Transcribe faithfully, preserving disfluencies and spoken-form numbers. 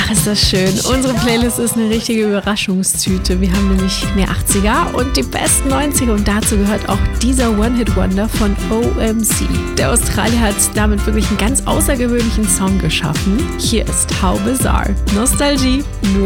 Ach, ist das schön. Unsere Playlist ist eine richtige Überraschungstüte. Wir haben nämlich mehr achtziger und die besten neunziger und dazu gehört auch dieser One-Hit-Wonder von O M C. Der Australier hat damit wirklich einen ganz außergewöhnlichen Song geschaffen. Hier ist How Bizarre. Nostalgie, nur